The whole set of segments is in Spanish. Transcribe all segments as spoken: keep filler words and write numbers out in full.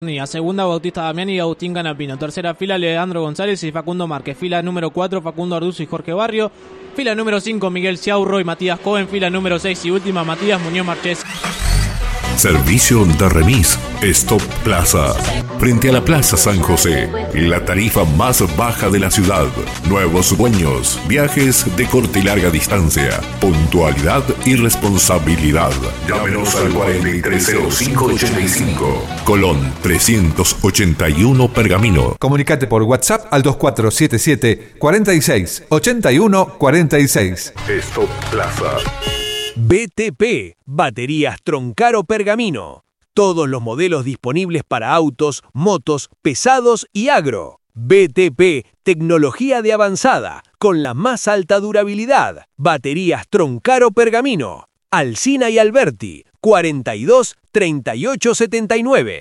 Segunda, Bautista Damiani y Agustín Canapino. Tercera fila, Leandro González y Facundo Márquez. Fila número cuatro, Facundo Arduzo y Jorge Barrio. Fila número cinco, Miguel Ciaurro y Matías Cohen. Fila número seis y última, Matías Muñoz Marchés. Servicio de remis Stop Plaza. Frente a la Plaza San José, la tarifa más baja de la ciudad. Nuevos dueños, viajes de corta y larga distancia, puntualidad y responsabilidad. Llámenos al cuarenta y tres cero cinco ochenta y cinco. Colón trescientos ochenta y uno Pergamino. Comunicate por WhatsApp al dos cuatro siete siete, cuarenta y seis, ochenta y uno cuarenta y seis. Stop Plaza. B T P, Baterías Troncaro Pergamino. Todos los modelos disponibles para autos, motos, pesados y agro. B T P, tecnología de avanzada, con la más alta durabilidad. Baterías Troncaro Pergamino. Alsina y Alberti, cuarenta y dos, treinta y ocho, setenta y nueve.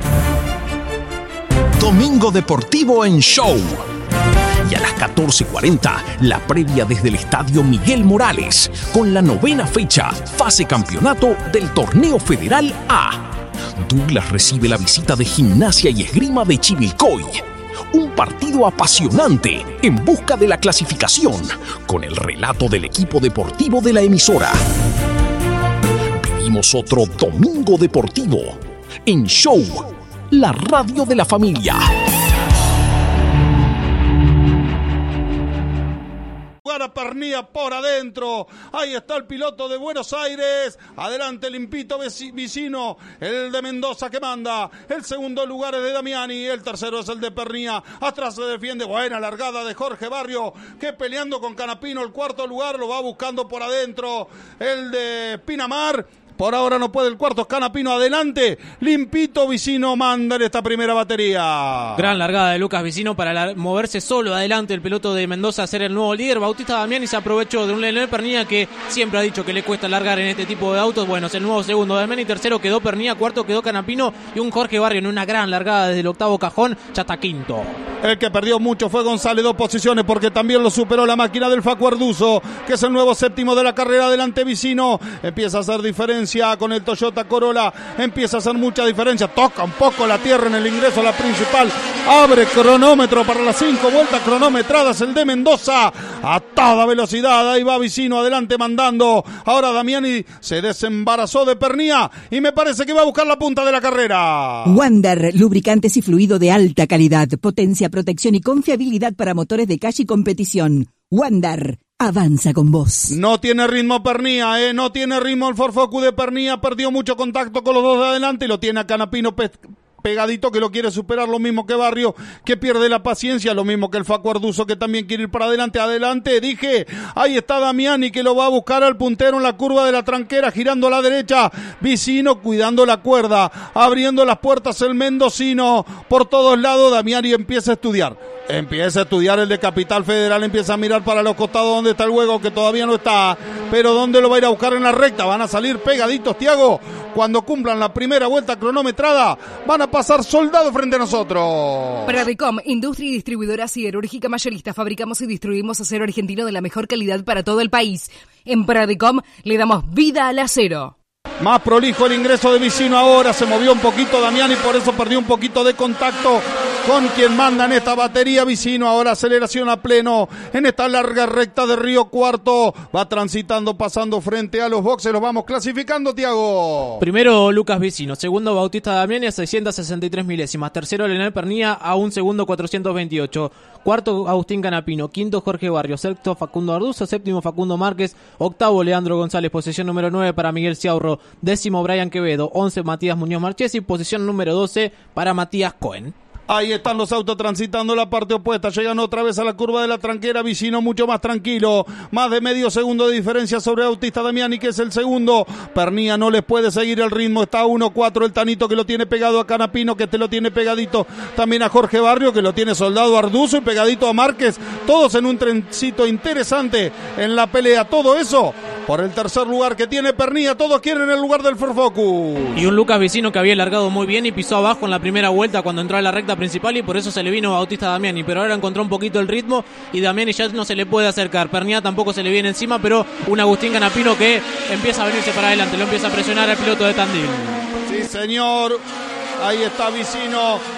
Domingo Deportivo en Show. Y a las catorce cuarenta, la previa desde el Estadio Miguel Morales, con la novena fecha, fase campeonato del Torneo Federal A. Douglas recibe la visita de Gimnasia y Esgrima de Chivilcoy. Un partido apasionante en busca de la clasificación, con el relato del equipo deportivo de la emisora. Vivimos otro Domingo Deportivo en Show, la radio de la familia. A Pernía por adentro, ahí está el piloto de Buenos Aires, adelante Limpito Vicino, el de Mendoza que manda, el segundo lugar es de Damiani, el tercero es el de Pernía, atrás se defiende, buena largada de Jorge Barrio, que peleando con Canapino, el cuarto lugar lo va buscando por adentro, el de Pinamar. Por ahora no puede el cuarto, Canapino adelante, Limpito Vicino manda en esta primera batería. Gran largada de Lucas Vicino para la, moverse solo adelante el piloto de Mendoza a ser el nuevo líder. Bautista Damiani se aprovechó de un Leonel Pernía que siempre ha dicho que le cuesta largar en este tipo de autos. Bueno, es el nuevo segundo de Damiani, tercero quedó Pernía, cuarto quedó Canapino y un Jorge Barrio en una gran largada desde el octavo cajón, ya está quinto. El que perdió mucho fue González, dos posiciones porque también lo superó la máquina del Facu Arduzo, que es el nuevo séptimo de la carrera. Adelante Vicino, empieza a hacer diferencia con el Toyota Corolla, empieza a hacer mucha diferencia, toca un poco la tierra en el ingreso a la principal, abre cronómetro para las cinco vueltas cronometradas el de Mendoza, a toda velocidad, ahí va Vicino adelante mandando, ahora Damiani se desembarazó de Pernía y me parece que va a buscar la punta de la carrera. Wander, lubricantes y fluido de alta calidad, potencia, protección y confiabilidad para motores de calle y competición. Wander, avanza con vos. No tiene ritmo Pernía, eh, no tiene ritmo el Ford Focus de Pernía, perdió mucho contacto con los dos de adelante y lo tiene a Canapino pe- pegadito que lo quiere superar, lo mismo que Barrio, que pierde la paciencia, lo mismo que el Facu Arduzo que también quiere ir para adelante, adelante, dije, ahí está Damiani que lo va a buscar al puntero en la curva de la tranquera, girando a la derecha, Vicino cuidando la cuerda, abriendo las puertas el mendocino, por todos lados Damiani empieza a estudiar. Empieza a estudiar el de Capital Federal, empieza a mirar para los costados donde está el hueco, que todavía no está, pero dónde lo va a ir a buscar en la recta, van a salir pegaditos, Tiago, cuando cumplan la primera vuelta cronometrada, van a pasar soldados frente a nosotros. Pradecom, industria y distribuidora siderúrgica mayorista, fabricamos y distribuimos acero argentino de la mejor calidad para todo el país. En Pradecom le damos vida al acero. Más prolijo el ingreso de Vicino ahora, se movió un poquito Damiani, por eso perdió un poquito de contacto con quien manda en esta batería. Vicino ahora aceleración a pleno en esta larga recta de Río Cuarto, va transitando, pasando frente a los boxes, los vamos clasificando, Tiago. Primero Lucas Vicino, segundo Bautista Damiani a seiscientos sesenta y tres milésimas, tercero Leonel Pernía a un segundo cuatrocientos veintiocho, cuarto Agustín Canapino, quinto Jorge Barrio, sexto Facundo Arduzo, séptimo Facundo Márquez, octavo Leandro González, posición número nueve para Miguel Ciaurro, décimo Brian Quevedo, once Matías Muñoz Marchés y posición número doce para Matías Cohen. Ahí están los autos transitando la parte opuesta, llegan otra vez a la curva de la tranquera, Vicino mucho más tranquilo, más de medio segundo de diferencia sobre Bautista Damiani, que es el segundo. Pernía no les puede seguir el ritmo, está uno cuatro el Tanito, que lo tiene pegado a Canapino, que este lo tiene pegadito también a Jorge Barrio, que lo tiene soldado Arduzo y pegadito a Márquez, todos en un trencito interesante en la pelea, todo eso por el tercer lugar que tiene Pernía, todos quieren el lugar del Ford Focus. Y un Lucas Vicino que había largado muy bien y pisó abajo en la primera vuelta cuando entró a la recta principal y por eso se le vino Bautista Damiani, pero ahora encontró un poquito el ritmo y Damiani ya no se le puede acercar. Pernía tampoco se le viene encima, pero un Agustín Canapino que empieza a venirse para adelante, lo empieza a presionar al piloto de Tandil. Sí, señor. Ahí está Vicino,